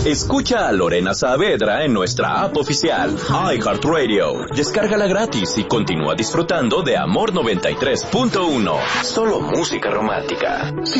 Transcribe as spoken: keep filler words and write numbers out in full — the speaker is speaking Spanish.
Escucha a Lorena Saavedra en nuestra app oficial, iHeartRadio. Descárgala gratis y continúa disfrutando de Amor noventa y tres punto uno. Solo música romántica.